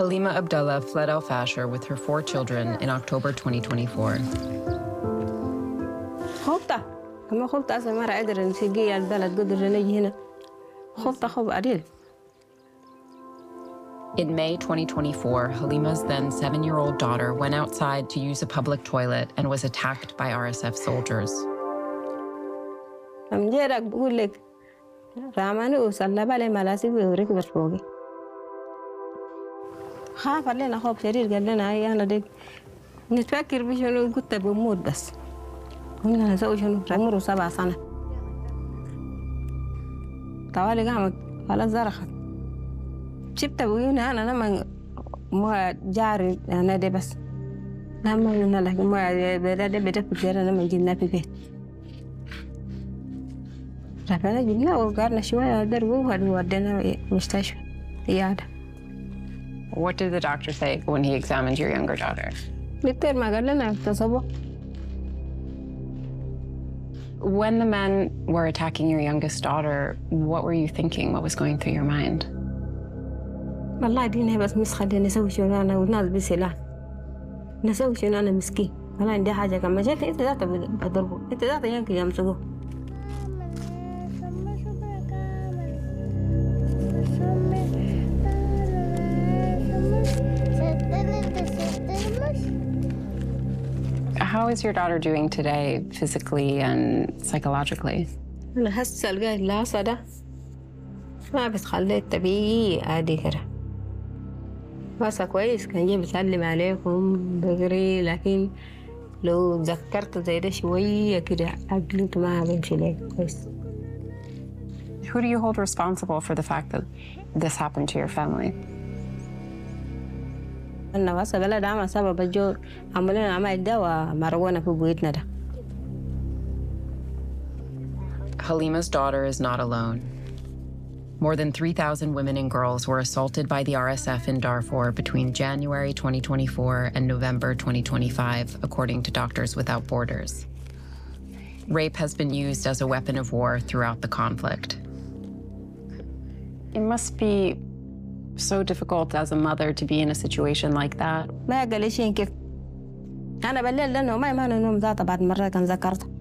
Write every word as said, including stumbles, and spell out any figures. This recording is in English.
Halima Abdullah fled Al Fasher with her four children in October twenty twenty-four. خفت كما خفت أصلا ما رأيت الرنسيجية البلد قدر نجي هنا خفت خوف عديل. In May twenty twenty-four, Halima's then seven-year-old daughter went outside to use a public toilet and was attacked by R S F soldiers. I'm جيرك بقول لك راماني وصلنا بالي ملاسي وركبت فوقي. خاف علينا خوف شديد قال لنا هاي أنا ديك نتفكر بشنو قلت بموت بس. قلنا نسوي شنو عمره سبع سنة. طوالي قامت خلاص زرخت. شفت أبوينا أنا لما ما جاري أنا دي بس. لما قلنا له ما بدأ بدأ بكير أنا ما جينا في بيت. رحنا جبنا وقعدنا شوية دربوا ودينا مستشفى عيادة. What did the doctor say when he examined your younger daughter? دكتور ما قال لنا اغتصبوا. When the men were attacking your youngest daughter, what were you thinking? What was going through your mind? والله دينا بس مسخة نسوي شنو أنا والناس بسلاح. نسوي شنو أنا مسكين. أنا عندي حاجة كم جت أنت ذات بضربه. أنت ذات ينكي يمسكوه. How is your daughter doing today, physically and psychologically? أنا هسه القاي لا صدا ما بس خليت طبيعي عادي كده بس كويس كان جاي بسلم عليكم بقري لكن لو تذكرت زي ده شوية كده عقلي ما بيمشي لي كويس. Who do you hold responsible for the fact that this happened to your family? أنا بس بلد عمل سبب الجو عملنا عمل دواء مرونا في بيتنا ده. Halima's daughter is not alone. More than three thousand women and girls were assaulted by the R S F in Darfur between January twenty twenty-four and November twenty twenty-five, according to Doctors Without Borders. Rape has been used as a weapon of war throughout the conflict. It must be so difficult as a mother to be in a situation like that. ما قال لي شيء كيف أنا بالليل لأنه ما يمان النوم ذاته بعد مرة كان ذكرت